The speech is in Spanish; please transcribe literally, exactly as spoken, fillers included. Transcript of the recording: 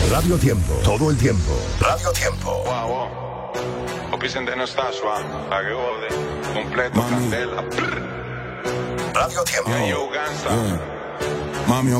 Radio Tiempo, todo el tiempo. Radio Tiempo. Wow, wow. Opisem de no está suave, a que gode, completo, candela. Radio Tiempo. Yeah, yo, Gansa. Yeah. Mami,